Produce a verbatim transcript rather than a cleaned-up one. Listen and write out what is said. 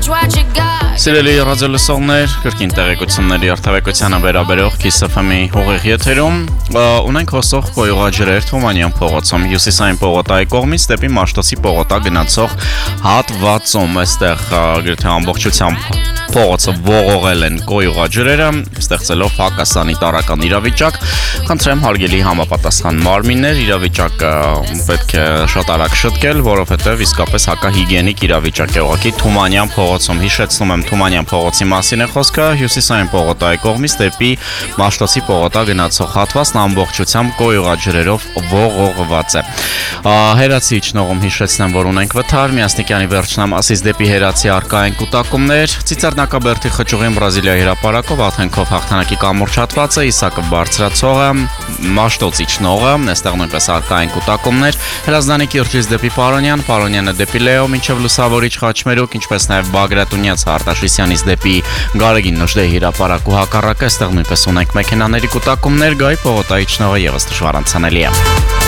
Սիրելի ռադիոլսողներ, կրկին տեղեկությունների արդյունավետությանը վերաբերող Kiss F M-ի ուղիղ եթերում ունենք հոսող գոյուղաջրեր Թումանյան փողոցում, Հյուսիսային պողոտայի կողմից դեպի Մաշտոցի պողոտա գնացող հատվածում, այստեղ գրեթե ամբողջությամբ փողոցը ողողել են գոյուղաջրերը, ստեղծելով հակասանիտարական իրավիճակ։ Խնդրեմ հարգելի համապատասխան մարմիններ, իրավիճակը պետք է շատ արագ շտկել, որովհետև իսկապես հակահիգիենիկ իրավիճակ է ուղղակի Թումանյան փողոցում։ Հիշեցնում եմ, Թումանյան փողոցի մասին է խոսքը, Հյուսիսային պողոտայի կողմից դեպի Մաշտոցի պողոտա գնացող հատվածն ամբողջությամբ գոյուղաջրերով ողողված է։ Հերացի իջնողում հիշեցնեմ, որ ունենք վթար, Միասնիկյանի վերջնամասից դեպի Հերացի առկա են կուտակումներ, Ծիծեռնակաբերդի խճուղին Բրազիլիայի հրապարակով Աթենքով հաղթանակի կամուրջ հատվածը, Իսակը բարձրացողը, Մաշտոց իջնողը, այստեղ նույնպես առկա են կուտակումներ, Հրազդանի կիրճից դեպի Պարոնյան, Պարոնյանը դեպի Լեո, մինչև Լուսավորիչ Խաչմերուկ, ինչպես նաև Բագրատունյաց Արտաշիսյանից դեպի Գարեգին Նժդեհի հրապարակ ու հակառակը, այստեղ նույնպես ունենք մեքենաների կուտակումներ, Գայի պողոտայի իջնողը ևս դժվար անցանելի է։